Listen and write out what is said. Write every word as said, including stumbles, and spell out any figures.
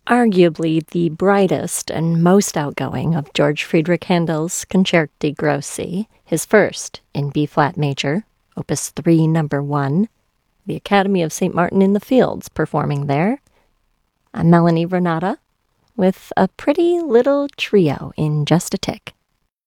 Arguably the brightest and most outgoing of George Friedrich Handel's Concerti Grossi, his first in B-flat major, Opus three, number one, the Academy of Saint Martin in the Fields performing there. I'm Melanie Renata with a pretty little trio in just a tick.